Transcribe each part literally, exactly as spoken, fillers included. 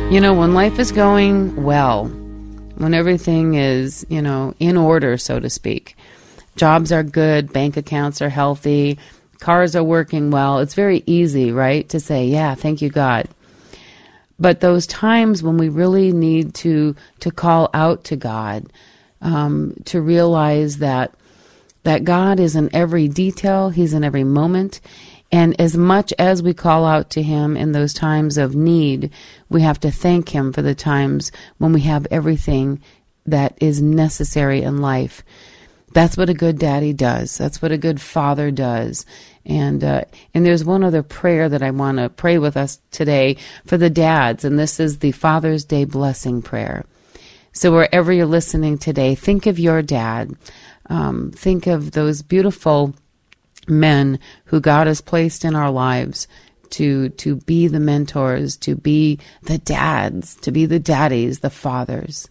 You know, when life is going well, when everything is, you know, in order, so to speak, jobs are good, bank accounts are healthy, cars are working well, it's very easy, right, to say, yeah, thank you, God. But those times when we really need to to call out to God, um, to realize that that God is in every detail, He's in every moment, and as much as we call out to Him in those times of need, we have to thank Him for the times when we have everything that is necessary in life. That's what a good daddy does. That's what a good father does. And uh, and there's one other prayer that I want to pray with us today for the dads, and this is the Father's Day Blessing Prayer. So wherever you're listening today, think of your dad. Um, think of those beautiful men who God has placed in our lives to to be the mentors, to be the dads, to be the daddies, the fathers.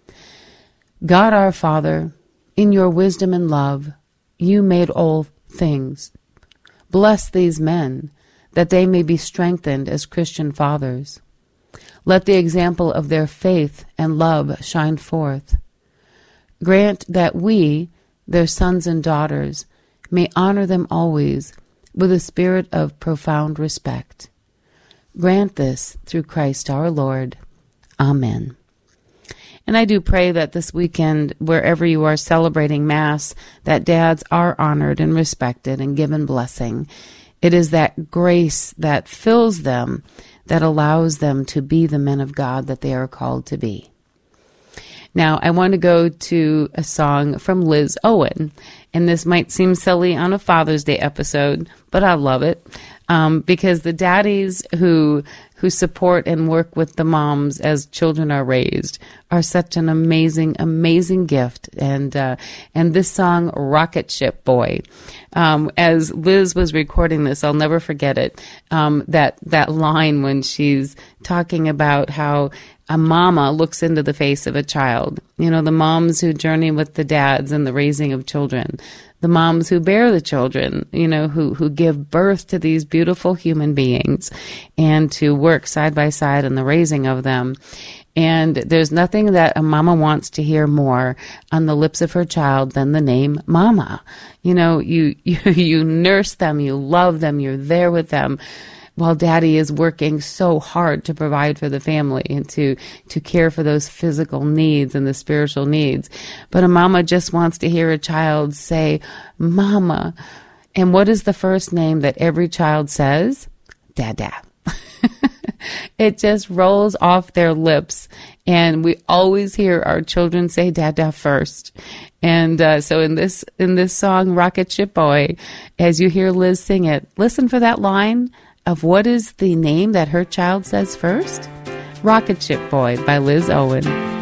God our Father, in your wisdom and love, you made all things. Bless these men, that they may be strengthened as Christian fathers. Let the example of their faith and love shine forth. Grant that we, their sons and daughters, may honor them always with a spirit of profound respect. Grant this through Christ our Lord. Amen. And I do pray that this weekend, wherever you are celebrating Mass, that dads are honored and respected and given blessing. It is that grace that fills them that allows them to be the men of God that they are called to be. Now, I want to go to a song from Liz Owen, and this might seem silly on a Father's Day episode, but I love it um, because the daddies who who support and work with the moms as children are raised are such an amazing, amazing gift. And uh, and this song, Rocket Ship Boy, um, as Liz was recording this, I'll never forget it, um, that, that line when she's talking about how a mama looks into the face of a child. You know, the moms who journey with the dads in the raising of children, the moms who bear the children, you know, who, who give birth to these beautiful human beings and to work side by side in the raising of them. And there's nothing that a mama wants to hear more on the lips of her child than the name mama. You know, you, you, you nurse them, you love them, you're there with them, while daddy is working so hard to provide for the family and to, to care for those physical needs and the spiritual needs. But a mama just wants to hear a child say, Mama. And what is the first name that every child says? Dada. It just rolls off their lips. And we always hear our children say Dada first. And uh, so in this in this song, Rocket Ship Boy, as you hear Liz sing it, listen for that line of what is the name that her child says first? Rocket Ship Boy by Liz Owen.